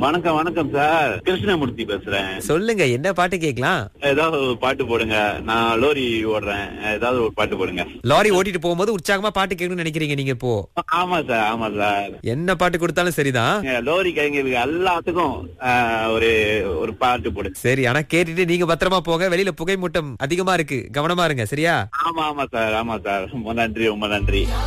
வணக்கம் வணக்கம் சார், கிருஷ்ணமூர்த்தி பேசுறேன். சொல்லுங்க, என்ன பாட்டு கேக்கலாம்? ஏதாவது ஒரு பாட்டு போடுங்க. நான் லோரி ஓடுறேன், ஏதாவது ஒரு பாட்டு போடுங்க. லாரி ஓட்டிட்டு போகும்போது உற்சாகமா பாட்டு கேட்கணும்னு நினைக்கிறீங்க நீங்க இப்போ? ஆமா சார், ஆமா சார். என்ன பாட்டு கொடுத்தாலும் சரிதான். லோரி கைங்களுக்கு எல்லாத்துக்கும் ஒரு ஒரு பாட்டு போடு. சரி, ஆனா கேட்டுட்டு நீங்க பத்திரமா போக. வெளியில புகை மூட்டம் அதிகமா இருக்கு, கவனமா இருங்க, சரியா? ஆமா ஆமா சார், ஆமா சார். ரொம்ப நன்றி, ரொம்ப நன்றி.